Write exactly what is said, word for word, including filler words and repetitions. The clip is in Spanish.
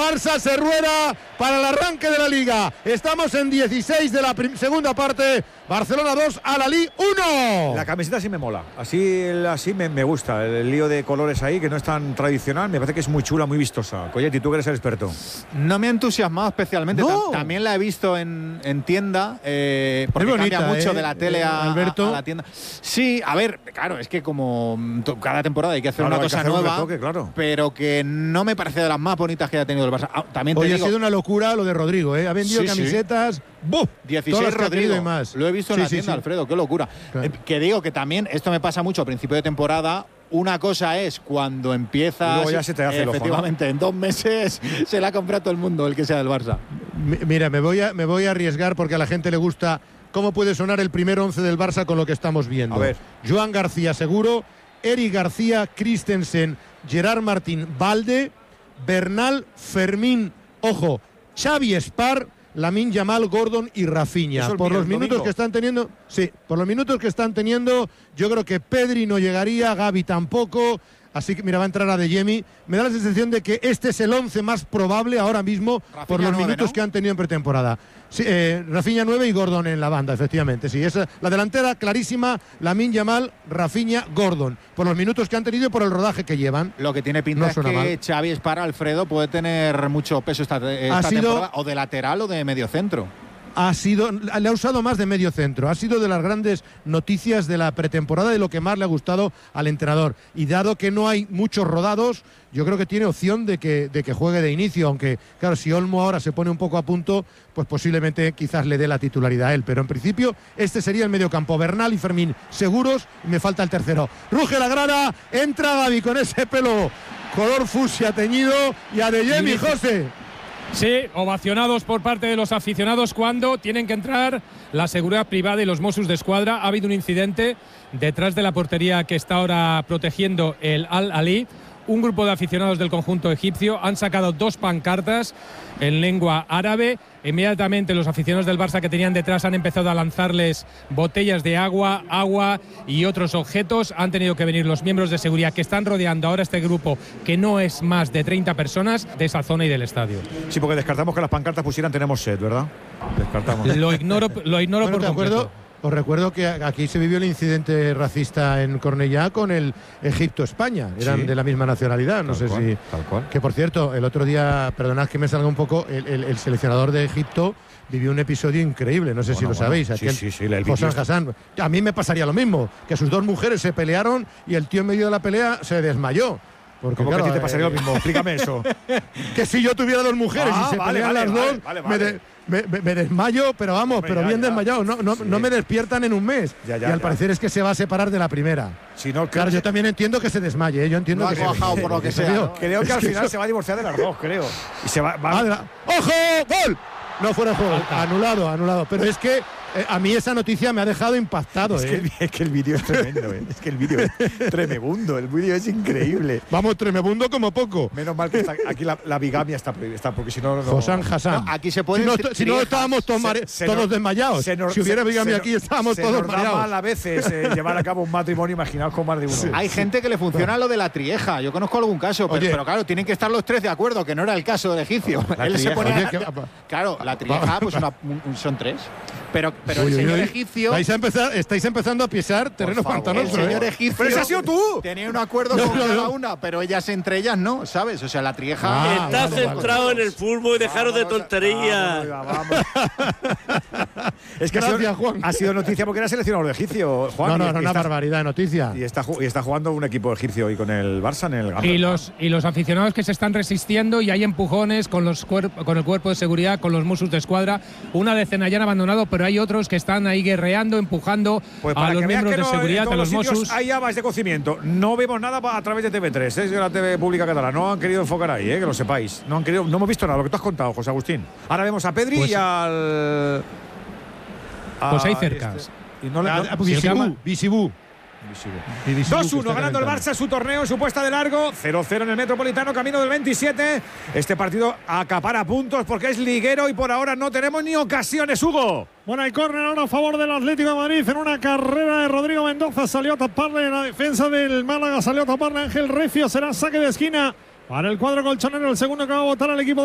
Barça se rueda para el arranque de la Liga. Estamos en dieciséis de la segunda parte. Barcelona dos, Al-Ahly uno. La camiseta sí me mola. Así, así me, me gusta. El lío de colores ahí, que no es tan tradicional. Me parece que es muy chula, muy vistosa. Coyetti, tú que eres el experto. No me ha entusiasmado especialmente. No. También la he visto en, en tienda. Eh, porque es bonita, cambia mucho eh, de la tele eh, a, Alberto. a la tienda. Sí, a ver, claro, es que como cada temporada hay que hacer Claro, una hay que cosa hacer un nueva. retoque, claro. Pero que no me parece de las más bonitas que haya tenido el Barça. Ah, también te Hoy digo, ha sido una locura lo de Rodrigo, ¿eh? Ha vendido Sí, sí. camisetas. ¡Buf! dieciséis Todas las que ha Rodrigo, tenido y más. lo he visto en Sí, la sí, tienda, sí. Alfredo, qué locura. Claro. Eh, que digo que también esto me pasa mucho a principio de temporada. Una cosa es cuando empiezas, Luego ya se te hace el ojo, ¿no? efectivamente, en dos meses se la ha comprado todo el mundo, el que sea del Barça. M- Mira, me voy, a, me voy a arriesgar porque a la gente le gusta cómo puede sonar el primer once del Barça con lo que estamos viendo. A ver. Joan García seguro, Eric García, Christensen, Gerard Martín, Valde, Bernal, Fermín, ojo, Xavi Espar, Lamine Yamal, Gordon y Rafinha. Eso el Por mío, los el minutos domingo. que están teniendo, sí, por los minutos que están teniendo, yo creo que Pedri no llegaría, Gavi tampoco. Así que, mira, va a entrar a Adeyemi. Me da la sensación de que este es el once más probable ahora mismo Rafinha por los nueve, minutos ¿no? que han tenido en pretemporada. Sí, eh, Rafinha nueve y Gordon en la banda, efectivamente. Sí, esa, la delantera clarísima, Lamine Yamal, Rafinha, Gordon. Por los minutos que han tenido y por el rodaje que llevan. Lo que tiene pinta No es suena que mal. Xavi Espar, Alfredo, puede tener mucho peso esta, esta Ha sido- temporada, o de lateral o de medio centro. Ha sido, le ha usado más de medio centro. Ha sido de las grandes noticias de la pretemporada y lo que más le ha gustado al entrenador. Y dado que no hay muchos rodados, yo creo que tiene opción de que, de que juegue de inicio. Aunque, claro, si Olmo ahora se pone un poco a punto, pues posiblemente quizás le dé la titularidad a él. Pero en principio, este sería el medio campo. Bernal y Fermín seguros. Y me falta el tercero. Ruge la grada. Entra Gavi con ese pelo color fucsia teñido. Y Adeyemi, José. Sí, ovacionados por parte de los aficionados cuando tienen que entrar la seguridad privada y los Mossos de Escuadra. Ha habido un incidente detrás de la portería que está ahora protegiendo el Al-Ahly. Un grupo de aficionados del conjunto egipcio han sacado dos pancartas en lengua árabe. Inmediatamente los aficionados del Barça que tenían detrás han empezado a lanzarles botellas de agua, agua y otros objetos. Han tenido que venir los miembros de seguridad que están rodeando ahora este grupo, que no es más de treinta personas, de esa zona y del estadio. Sí, porque descartamos que las pancartas pusieran tenemos sed, ¿verdad? Descartamos. Lo ignoro, lo ignoro Bueno, por ¿te completo. acuerdo? Os recuerdo que aquí se vivió el incidente racista en Cornellá con el Egipto-España. Eran Sí. de la misma nacionalidad. No Tal sé cual, si. tal cual. Que por cierto, el otro día, perdonad que me salga un poco, el, el- el seleccionador de Egipto vivió un episodio increíble. No sé si Bueno, lo bueno. sabéis. Sí, Aquel sí, sí, el Hossam vídeo Hassan. A mí me pasaría lo mismo. Que sus dos mujeres se pelearon y el tío en medio de la pelea se desmayó. Porque, ¿Cómo claro, que a ti te pasaría eh, lo mismo? Explícame eso. que si yo tuviera dos mujeres Ah, y se vale, pelean vale, las vale, dos, vale, me, vale. de- me- me- me desmayo, pero vamos, Hombre, pero ya, bien ya. desmayado. No, no, Sí. no me despiertan en un mes. Ya, ya, y al ya. parecer es que se va a separar de la primera. Si no, Claro, yo también entiendo que se desmaye, ¿eh? Yo entiendo Lo ha que se cuajado por lo que sea, ¿no? creo que Es al que final eso- se va a divorciar de las dos, creo. Y se va, va- Ah, de la- ¡Ojo! ¡Gol! No fuera de juego. Anulado, anulado. Pero es que eh, a mí esa noticia me ha dejado impactado. Es ¿eh? que, el, es que el vídeo es tremendo, ¿eh? Es que el vídeo es tremebundo, el vídeo es increíble. Vamos, tremebundo como poco. Menos mal que está, aquí la, la bigamia está prohibida, porque si no, no. Hossam Hassan. No, aquí se si pueden no, tri- si no triejas. estábamos todos, Se- mare- se todos nos- desmayados. se nos- si hubiera se- bigamia se aquí nos- estábamos se todos nos da mareados. mal a veces eh, llevar a cabo un matrimonio, imaginaos con más de uno. Hay gente que le funciona lo de la trieja. Yo conozco algún caso, pero, Oye. pero claro, tienen que estar los tres de acuerdo, que no era el caso del egipcio. La Él se trieja. pone a- Oye, que- Claro, la trieja, pues una- un- son tres. Pero, pero Uy, el uy, señor uy. egipcio. Vais a empezar, estáis empezando a pisar terreno Por favor, pantanoso. el señor ¿eh? egipcio. ¡Pero ese has sido tú! Tenía un acuerdo No, con no, cada no. una, pero ellas entre ellas no, ¿sabes? O sea, la trieja. Ah, Estás vale, centrado vale. en el fútbol y dejaros de Vámonos, tonterías. Vamos, vamos. Es que ha Gracias, sido, Juan. ha sido noticia porque era seleccionador de egipcio, Juan. No, y- no, y no, una está- barbaridad de noticia. Y está, ju- y está jugando un equipo egipcio hoy con el Barça en el Gambetta. Y los, y los aficionados que se están resistiendo y hay empujones con, los cuerp- con el cuerpo de seguridad, con los Mossos de Escuadra. Una decena ya han abandonado, pero hay otros que están ahí guerreando, empujando Pues a para los que veas miembros que de no, en seguridad, todos a los sitios Mossos. hay habas de cocimiento. No vemos nada pa- a través de T V tres, es de la T V pública catalana. No han querido enfocar ahí, eh, que lo sepáis. No han querido, no hemos visto nada, lo que tú has contado, José Agustín. Ahora vemos a Pedri Pues- y al. a Pues hay cercas. este- y no le- Ah, no- ah, si el Bisibú, cama- Bisibú. Y Bisibú, dos que uno está ganando el calentando. Barça su torneo, su puesta de largo. cero cero en el Metropolitano, camino del veintisiete. Este partido acapara puntos porque es liguero y por ahora no tenemos ni ocasiones, Hugo. Bueno, hay córner ahora a favor del Atlético de Madrid en una carrera de Rodrigo Mendoza. Salió a taparle la defensa del Málaga, salió a taparle Ángel Recio. Será saque de esquina para el cuadro colchonero, el segundo que va a votar al equipo